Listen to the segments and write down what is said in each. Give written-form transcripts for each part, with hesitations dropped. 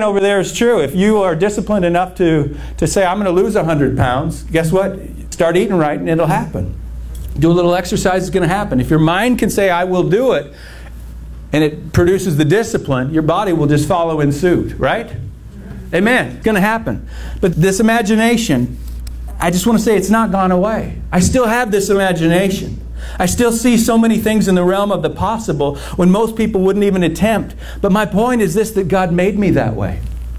saying over there is true. If you are disciplined enough to say, I'm going to lose 100 pounds, guess what? Start eating right and it'll happen. Do a little exercise, it's going to happen. If your mind can say, I will do it, and it produces the discipline, your body will just follow in suit, right? Amen. It's going to happen. But this imagination, I just want to say it's not gone away. I still have this imagination. I still see so many things in the realm of the possible when most people wouldn't even attempt. But my point is this, that God made me that way.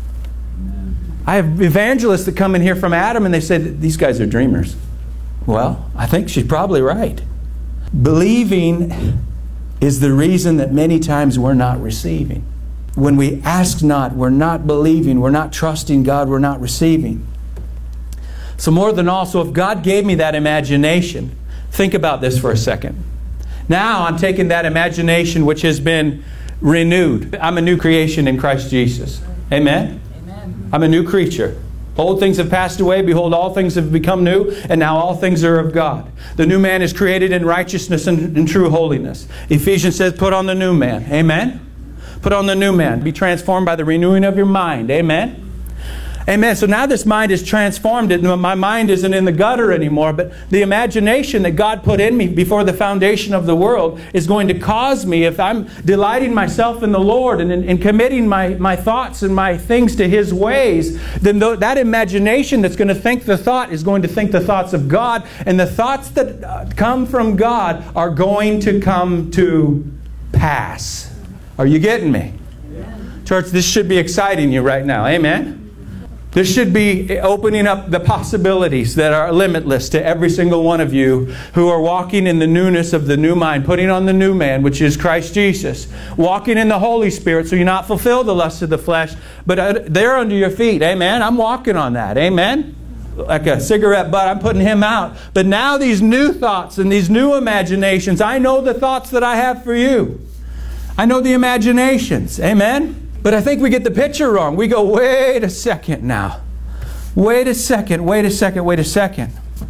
I have evangelists that come in here from Adam and they say, these guys are dreamers. Well, I think she's probably right. Believing is the reason that many times we're not receiving. When we ask not, we're not believing, we're not trusting God, we're not receiving. So more than all, so if God gave me that imagination, think about this for a second. Now I'm taking that imagination which has been renewed. I'm a new creation in Christ Jesus. Amen? Amen. I'm a new creature. Old things have passed away. Behold, all things have become new. And now all things are of God. The new man is created in righteousness and in true holiness. Ephesians says, put on the new man. Amen? Put on the new man. Be transformed by the renewing of your mind. Amen? Amen. So now this mind is transformed. My mind isn't in the gutter anymore, but the imagination that God put in me before the foundation of the world is going to cause me, if I'm delighting myself in the Lord and committing my thoughts and my things to His ways, then that imagination that's going to think the thought is going to think the thoughts of God, and the thoughts that come from God are going to come to pass. Are you getting me? Yeah. Church, this should be exciting you right now. Amen? This should be opening up the possibilities that are limitless to every single one of you who are walking in the newness of the new mind, putting on the new man, which is Christ Jesus. Walking in the Holy Spirit so you not fulfill the lust of the flesh, but they're under your feet. Amen? I'm walking on that. Amen? Like a cigarette butt, I'm putting him out. But now these new thoughts and these new imaginations, I know the thoughts that I have for you. I know the imaginations. Amen? But I think we get the picture wrong. We go, wait a second now. Wait a second, wait a second, wait a second.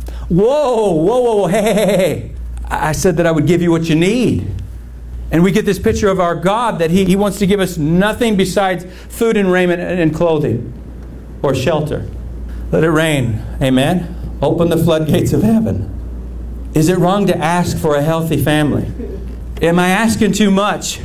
Whoa, hey. I said that I would give you what you need. And we get this picture of our God that He wants to give us nothing besides food and raiment and clothing or shelter. Let it rain. Amen. Open the floodgates of heaven. Is it wrong to ask for a healthy family? Am I asking too much?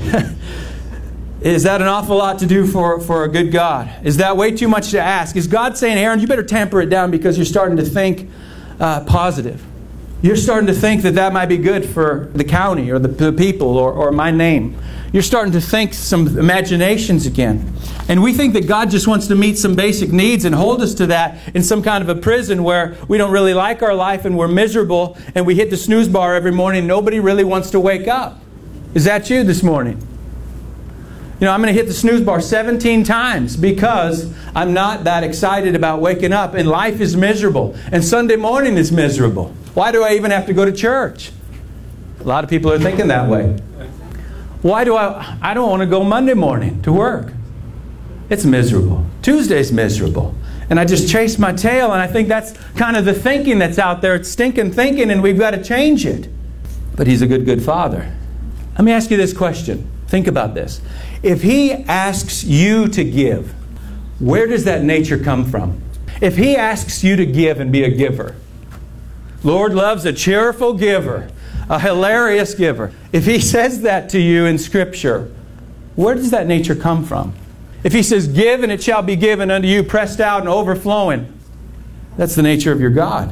Is that an awful lot to do for a good God? Is that way too much to ask? Is God saying, Aaron, you better tamper it down because you're starting to think positive? You're starting to think that might be good for the county or the people or my name. You're starting to think some imaginations again. And we think that God just wants to meet some basic needs and hold us to that in some kind of a prison where we don't really like our life and we're miserable and we hit the snooze bar every morning and nobody really wants to wake up. Is that you this morning? You know, I'm going to hit the snooze bar 17 times because I'm not that excited about waking up and life is miserable. And Sunday morning is miserable. Why do I even have to go to church? A lot of people are thinking that way. Why do I don't want to go Monday morning to work. It's miserable. Tuesday's miserable. And I just chase my tail, and I think that's kind of the thinking that's out there. It's stinking thinking, and we've got to change it. But He's a good Father. Let me ask you this question. Think about this. If He asks you to give, where does that nature come from? If He asks you to give and be a giver, Lord loves a cheerful giver, a hilarious giver. If He says that to you in Scripture, where does that nature come from? If He says, give and it shall be given unto you, pressed out and overflowing, that's the nature of your God.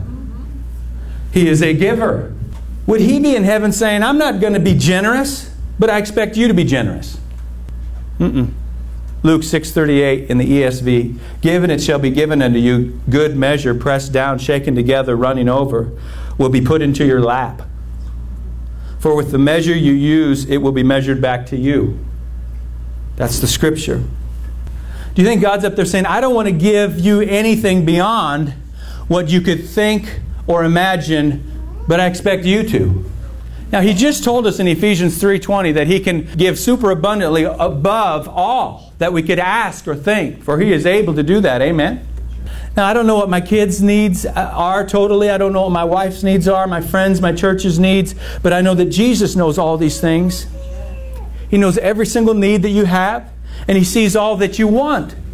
He is a giver. Would He be in heaven saying, I'm not going to be generous, but I expect you to be generous? Luke 6:38 in the ESV. Give and it shall be given unto you. Good measure, pressed down, shaken together, running over, will be put into your lap. For with the measure you use, it will be measured back to you. That's the Scripture. Do you think God's up there saying, I don't want to give you anything beyond what you could think or imagine, but I expect you to? Now, He just told us in Ephesians 3:20 that He can give superabundantly above all that we could ask or think, for He is able to do that. Amen? Now, I don't know what my kids' needs are totally. I don't know what my wife's needs are, my friends, my church's needs, but I know that Jesus knows all these things. He knows every single need that you have, and He sees all that you want.